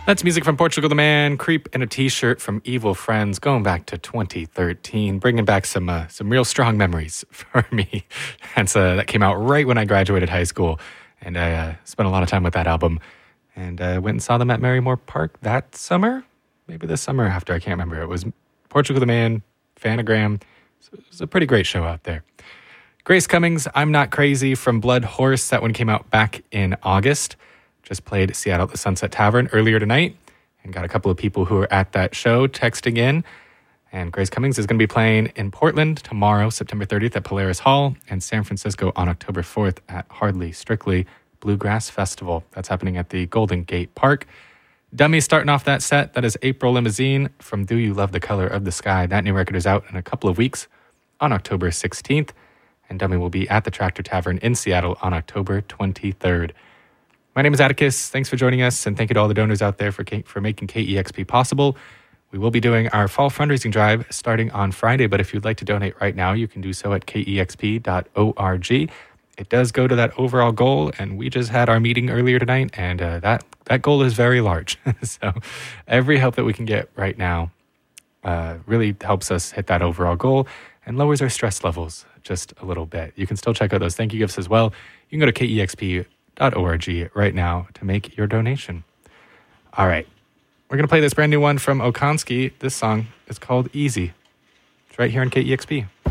That's music from Portugal the Man, Creep in a T-shirt from Evil Friends, going back to 2013, bringing back some real strong memories for me. That came out right when I graduated high school, and I spent a lot of time with that album. And I went and saw them at Marymore Park that summer, maybe the summer after, I can't remember. It was Portugal the Man, Phanogram. So it was a pretty great show out there. Grace Cummings, I'm Not Crazy from Blood Horse. That one came out back in August. Just played Seattle at the Sunset Tavern earlier tonight and got a couple of people who were at that show texting in. And Grace Cummings is going to be playing in Portland tomorrow, September 30th at Polaris Hall, and San Francisco on October 4th at Hardly Strictly Bluegrass Festival. That's happening at the Golden Gate Park. Dummy starting off that set. That is April Limousine from Do You Love the Color of the Sky. That new record is out in a couple of weeks on October 16th. And Dummy will be at the Tractor Tavern in Seattle on October 23rd. My name is Atticus. Thanks for joining us, and thank you to all the donors out there for making KEXP possible. We will be doing our fall fundraising drive starting on Friday, but if you'd like to donate right now, you can do so at kexp.org. It does go to that overall goal, and we just had our meeting earlier tonight, and that goal is very large. So every help that we can get right now really helps us hit that overall goal and lowers our stress levels just a little bit. You can still check out those thank you gifts as well. You can go to kexp.org right now to make your donation. All right. We're going to play this brand new one from Okonski. This song is called Easy. It's right here on KEXP.